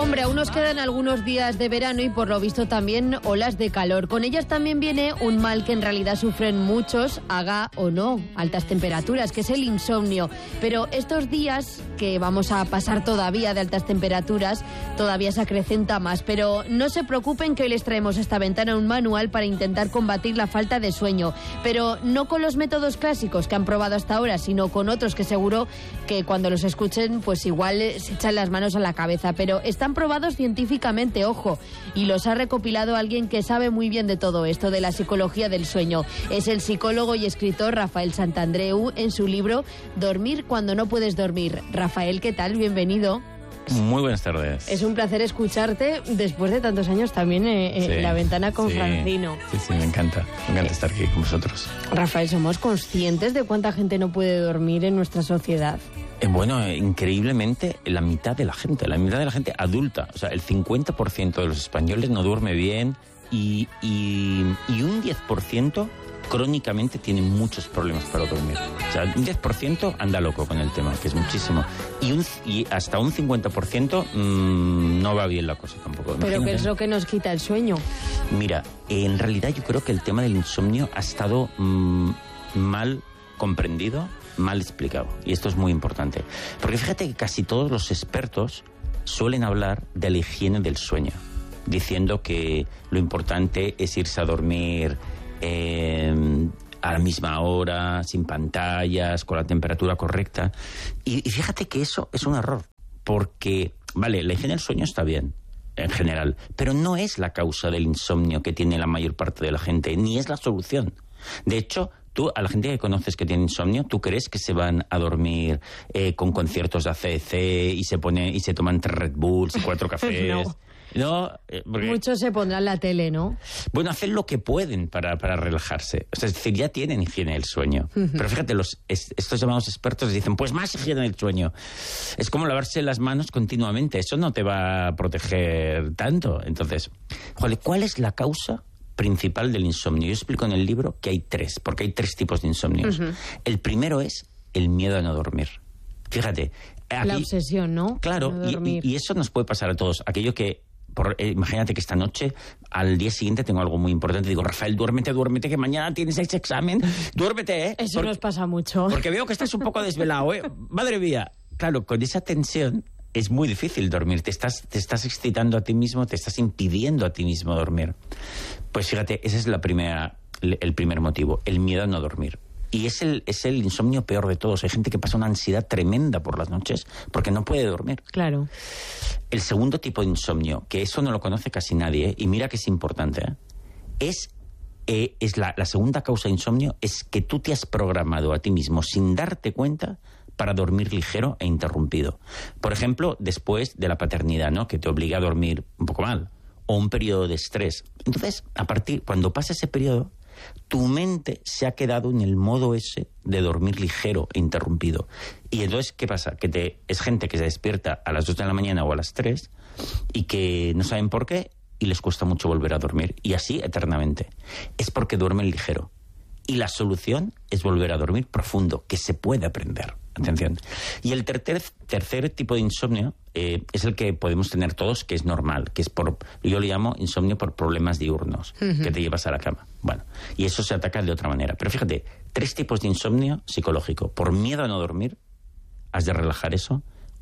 Hombre, aún nos quedan algunos días de verano y por lo visto también olas de calor. Con ellas también viene un mal que en realidad sufren muchos, haga o no altas temperaturas, que es el insomnio. Pero estos días que vamos a pasar todavía de altas temperaturas, todavía se acrecenta más. Pero no se preocupen, que hoy les traemos a esta ventana un manual para intentar combatir la falta de sueño. Pero no con los métodos clásicos que han probado hasta ahora, sino con otros que seguro que cuando los escuchen, pues igual se echan las manos a la cabeza. Pero están probados científicamente, ojo, y los ha recopilado alguien que sabe muy bien de todo esto, de la psicología del sueño. Es el psicólogo y escritor Rafael Santandreu, en su libro Dormir cuando no puedes dormir. Rafael, ¿qué tal? Bienvenido. Muy buenas tardes. Es un placer escucharte después de tantos años también en La Ventana con Francino. Sí, me encanta estar aquí con vosotros. Rafael, ¿somos conscientes de cuánta gente no puede dormir en nuestra sociedad? Bueno, increíblemente la mitad de la gente adulta, o sea, el 50% de los españoles no duerme bien y un 10% crónicamente tiene muchos problemas para dormir. O sea, un 10% anda loco con el tema, que es muchísimo. Y hasta un 50% no va bien la cosa tampoco. ¿Pero imagínate. qué es lo que nos quita el sueño? Mira, en realidad yo creo que el tema del insomnio ha estado mal comprendido, mal explicado. Y esto es muy importante. Porque fíjate que casi todos los expertos suelen hablar de la higiene del sueño, diciendo que lo importante es irse a dormir a la misma hora, sin pantallas, con la temperatura correcta. Y fíjate que eso es un error, porque, vale, la higiene del sueño está bien, en general, pero no es la causa del insomnio que tiene la mayor parte de la gente, ni es la solución. De hecho, tú, a la gente que conoces que tiene insomnio, ¿tú crees que se van a dormir con conciertos de AC/DC y se toman 3 Red Bulls y 4 cafés? No, porque, muchos se pondrán la tele, ¿no? Bueno, hacen lo que pueden para relajarse. O sea, es decir, ya tienen higiene del sueño. Pero fíjate, estos llamados expertos dicen, pues más higiene del sueño. Es como lavarse las manos continuamente. Eso no te va a proteger tanto. Entonces, ¿cuál es la causa principal del insomnio? Yo explico en el libro que hay 3, porque hay 3 tipos de insomnios. El primero es el miedo a no dormir. Fíjate. Aquí, la obsesión, ¿no? Claro, no y eso nos puede pasar a todos. Aquello que... imagínate que esta noche, al día siguiente, tengo algo muy importante. Digo, Rafael, duérmete, que mañana tienes ese examen. Duérmete, ¿eh? Eso nos pasa mucho. Porque veo que estás un poco desvelado, ¿eh? Madre mía. Claro, con esa tensión es muy difícil dormir. Te estás excitando a ti mismo, te estás impidiendo a ti mismo dormir. Pues fíjate, ese es el primer motivo, el miedo a no dormir. Y es el insomnio peor de todos. Hay gente que pasa una ansiedad tremenda por las noches porque no puede dormir. Claro. El segundo tipo de insomnio, que eso no lo conoce casi nadie, y mira que es importante, es la segunda causa de insomnio, es que tú te has programado a ti mismo sin darte cuenta para dormir ligero e interrumpido. Por ejemplo, después de la paternidad, ¿no? Que te obliga a dormir un poco mal, o un periodo de estrés. Entonces, cuando pasa ese periodo, tu mente se ha quedado en el modo ese de dormir ligero e interrumpido. Y entonces, ¿qué pasa? Que es gente que se despierta a las 2 de la mañana o a las 3 y que no saben por qué y les cuesta mucho volver a dormir. Y así eternamente. Es porque duermen ligero. Y la solución es volver a dormir profundo, que se puede aprender. Atención. Y el tercer tipo de insomnio es el que podemos tener todos, que es normal, que es yo le llamo insomnio por problemas diurnos, que te llevas a la cama. Bueno, y eso se ataca de otra manera. Pero fíjate, 3 tipos de insomnio psicológico. Por miedo a no dormir, has de relajar eso.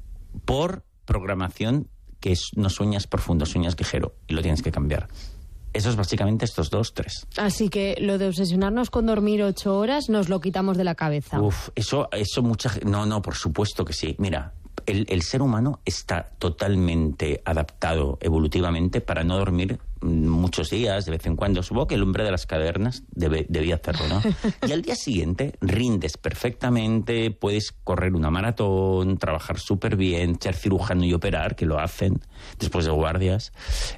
Por programación, que no sueñas profundo, sueñas ligero, y lo tienes que cambiar. Eso es básicamente estos 3. Así que lo de obsesionarnos con dormir 8 horas nos lo quitamos de la cabeza. Eso mucha gente... No, por supuesto que sí. Mira, el ser humano está totalmente adaptado evolutivamente para no dormir muchos días, de vez en cuando. Supongo que el hombre de las cavernas debía hacerlo, ¿no? Y al día siguiente rindes perfectamente, puedes correr una maratón, trabajar súper bien, ser cirujano y operar, que lo hacen después de guardias.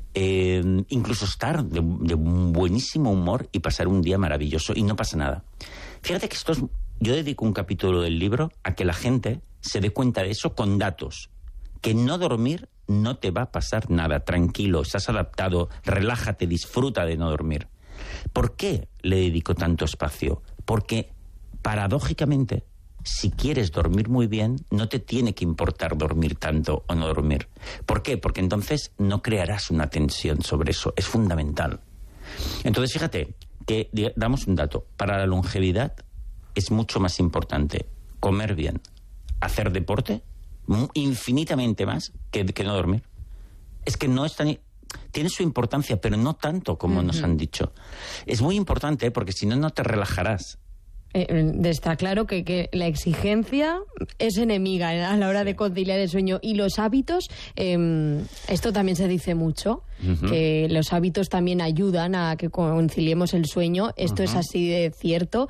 Incluso estar de buenísimo humor y pasar un día maravilloso y no pasa nada. Fíjate que yo dedico un capítulo del libro a que la gente se dé cuenta de eso con datos. Que no dormir no te va a pasar nada. Tranquilo, estás adaptado, relájate, disfruta de no dormir. ¿Por qué le dedico tanto espacio? Porque, paradójicamente, si quieres dormir muy bien, no te tiene que importar dormir tanto o no dormir. ¿Por qué? Porque entonces no crearás una tensión sobre eso. Es fundamental. Entonces, fíjate que damos un dato. Para la longevidad es mucho más importante comer bien, hacer deporte, infinitamente más que no dormir. Es que no es tan... Tiene su importancia, pero no tanto como nos han dicho. Es muy importante porque si no, no te relajarás. Está claro que la exigencia es enemiga a la hora de conciliar el sueño. Y los hábitos, esto también se dice mucho, que los hábitos también ayudan a que conciliemos el sueño. Esto es así de cierto.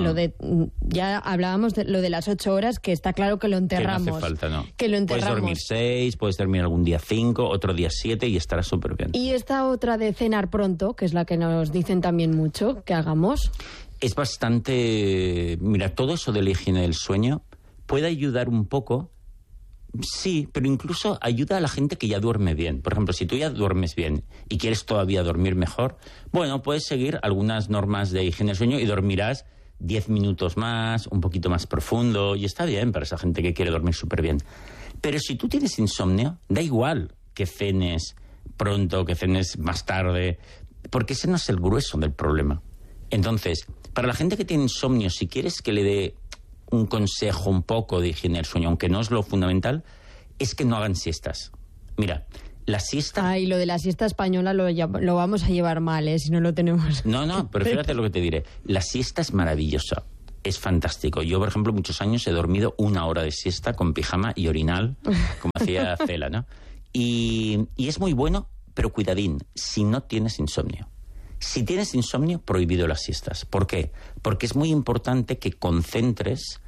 Ya hablábamos de lo de las 8 horas, que está claro que lo enterramos. Que no hace falta, ¿no? Que lo enterramos. Puedes dormir 6, puedes dormir algún día 5, otro día 7 y estarás súper bien. Y esta otra de cenar pronto, que es la que nos dicen también mucho que hagamos... Es bastante... Mira, todo eso de la higiene del sueño puede ayudar un poco, sí, pero incluso ayuda a la gente que ya duerme bien. Por ejemplo, si tú ya duermes bien y quieres todavía dormir mejor, bueno, puedes seguir algunas normas de higiene del sueño y dormirás 10 minutos más, un poquito más profundo, y está bien para esa gente que quiere dormir súper bien. Pero si tú tienes insomnio, da igual que cenes pronto, que cenes más tarde, porque ese no es el grueso del problema. Entonces, para la gente que tiene insomnio, si quieres que le dé un consejo un poco de higiene del sueño, aunque no es lo fundamental, es que no hagan siestas. Mira, la siesta... Ay, lo de la siesta española lo vamos a llevar mal, si no lo tenemos. No, pero fíjate lo que te diré. La siesta es maravillosa, es fantástico. Yo, por ejemplo, muchos años he dormido 1 hora de siesta con pijama y orinal, como hacía Cela, ¿no? Y es muy bueno, pero cuidadín, si no tienes insomnio. Si tienes insomnio, prohibido las siestas. ¿Por qué? Porque es muy importante que concentres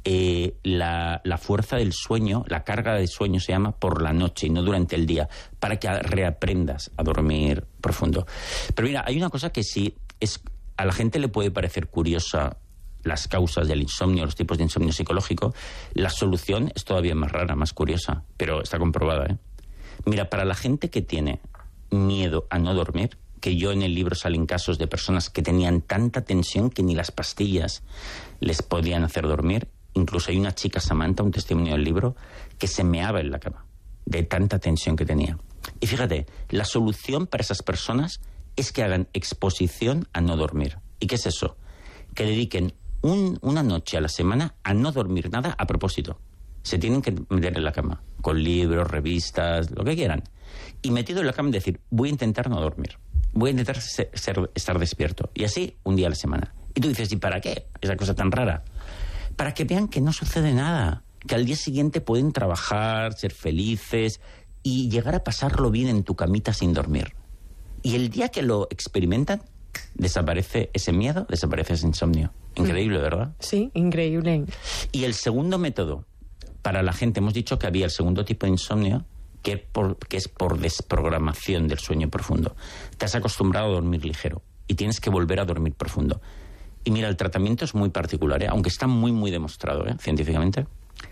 la fuerza del sueño, la carga de sueño se llama, por la noche y no durante el día, para que reaprendas a dormir profundo. Pero mira, hay una cosa que sí a la gente le puede parecer curiosa, las causas del insomnio, los tipos de insomnio psicológico. La solución es todavía más rara, más curiosa, pero está comprobada, ¿eh? Mira, para la gente que tiene miedo a no dormir, que yo en el libro salen casos de personas que tenían tanta tensión que ni las pastillas les podían hacer dormir. Incluso hay una chica, Samantha, un testimonio del libro, que se meaba en la cama de tanta tensión que tenía. Y fíjate, la solución para esas personas es que hagan exposición a no dormir. ¿Y qué es eso? Que dediquen una noche a la semana a no dormir nada a propósito. Se tienen que meter en la cama, con libros, revistas, lo que quieran. Y metido en la cama decir, voy a intentar no dormir. Voy a intentar estar despierto. Y así, un día a la semana. Y tú dices, ¿y para qué? Esa cosa tan rara. Para que vean que no sucede nada. Que al día siguiente pueden trabajar, ser felices y llegar a pasarlo bien en tu camita sin dormir. Y el día que lo experimentan, desaparece ese miedo, desaparece ese insomnio. Increíble, ¿verdad? Sí, increíble. Y el segundo método, para la gente, hemos dicho que había el segundo tipo de insomnio, que es por desprogramación del sueño profundo. Te has acostumbrado a dormir ligero y tienes que volver a dormir profundo. Y mira, el tratamiento es muy particular, aunque está muy, muy demostrado científicamente.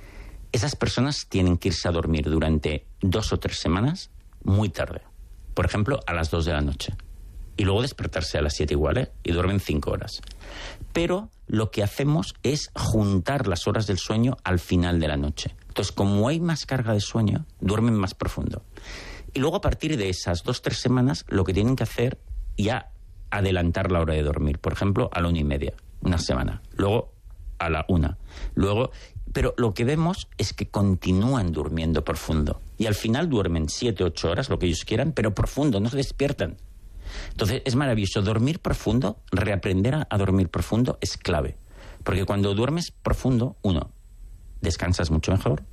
Esas personas tienen que irse a dormir durante 2 o 3 semanas muy tarde. Por ejemplo, a las 2 de la noche. Y luego despertarse a las 7 igual, y duermen 5 horas. Pero lo que hacemos es juntar las horas del sueño al final de la noche. Entonces, como hay más carga de sueño, duermen más profundo. Y luego, a partir de esas 2 o 3 semanas, lo que tienen que hacer ya adelantar la hora de dormir. Por ejemplo, a la 1:30, una semana. Luego, a la 1. Luego, pero lo que vemos es que continúan durmiendo profundo. Y al final duermen 7 o 8 horas, lo que ellos quieran, pero profundo, no se despiertan. Entonces, es maravilloso. Dormir profundo, reaprender a dormir profundo es clave. Porque cuando duermes profundo, 1, descansas mucho mejor.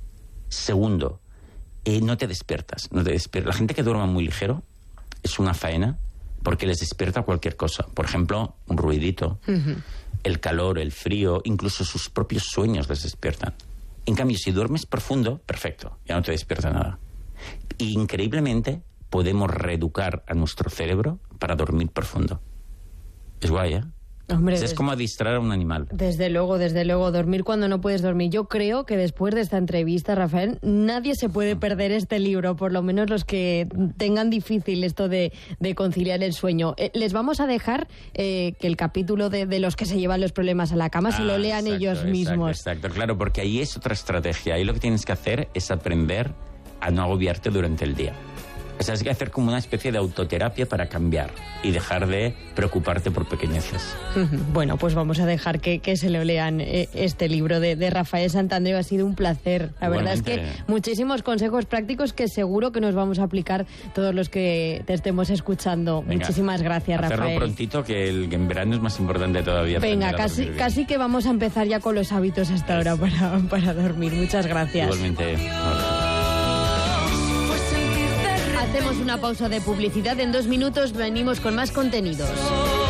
2, no te despiertas. La gente que duerma muy ligero es una faena porque les despierta cualquier cosa. Por ejemplo, un ruidito, el calor, el frío, incluso sus propios sueños les despiertan. En cambio, si duermes profundo, perfecto, ya no te despierta nada. Y increíblemente podemos reeducar a nuestro cerebro para dormir profundo. Es guay, ¿eh? Hombre, es como distraer a un animal. Desde luego, dormir cuando no puedes dormir. Yo creo que después de esta entrevista, Rafael, nadie se puede perder este libro, por lo menos los que tengan difícil esto de conciliar el sueño. Les vamos a dejar que el capítulo de los que se llevan los problemas a la cama se lo lean ellos mismos. Exacto, claro, porque ahí es otra estrategia. Ahí lo que tienes que hacer es aprender a no agobiarte durante el día. O sea, es que hacer como una especie de autoterapia para cambiar y dejar de preocuparte por pequeñeces. Bueno, pues vamos a dejar que se lo lean este libro de Rafael Santandreu. Ha sido un placer. La verdad es que muchísimos consejos prácticos que seguro que nos vamos a aplicar todos los que te estemos escuchando. Venga, muchísimas gracias, Rafael. Hacerlo prontito, que en verano es más importante todavía. Venga, casi que vamos a empezar ya con los hábitos hasta ahora para dormir. Muchas gracias. Igualmente. Hacemos una pausa de publicidad. En 2 minutos venimos con más contenidos.